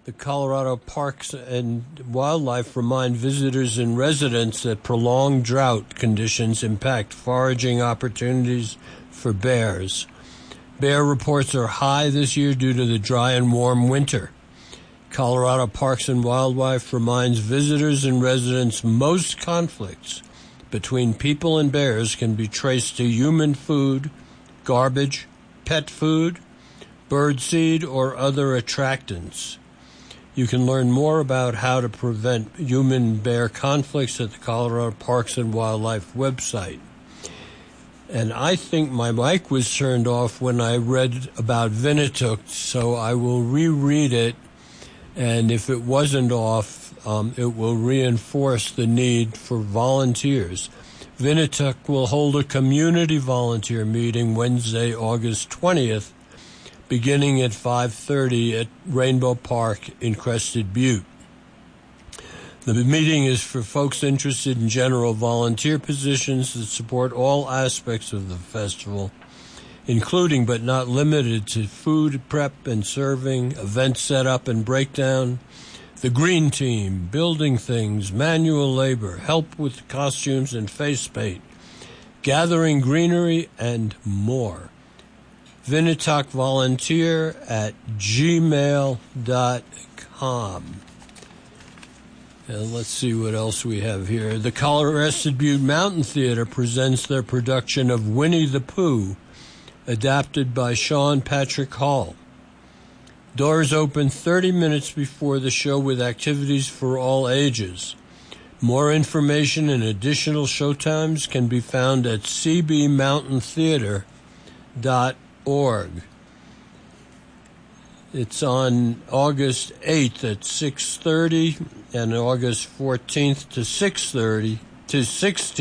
The Colorado Parks and Wildlife remind visitors and residents that prolonged drought conditions impact foraging opportunities for bears. Bear reports are high this year due to the dry and warm winter. Colorado Parks and Wildlife reminds visitors and residents most conflicts between people and bears can be traced to human food, garbage, pet food, birdseed, or other attractants. You can learn more about how to prevent human-bear conflicts at the Colorado Parks and Wildlife website. And I think my mic was turned off when I read about Vinitukt, so I will reread it, and if it wasn't off, it will reinforce the need for volunteers. Vinitukt will hold a community volunteer meeting Wednesday, August 20th, beginning at 5:30 at Rainbow Park in Crested Butte. The meeting is for folks interested in general volunteer positions that support all aspects of the festival, including but not limited to food prep and serving, event setup and breakdown, the green team, building things, manual labor, help with costumes and face paint, gathering greenery, and more. VinitukVolunteer@gmail.com. And let's see what else we have here. The Crested Butte Mountain Theater presents their production of Winnie the Pooh, adapted by Sean Patrick Hall. Doors open 30 minutes before the show with activities for all ages. More information and additional showtimes can be found at cbmountaintheater.org. It's on August 8th at 6:30 and August 14th to 6:30 to 16.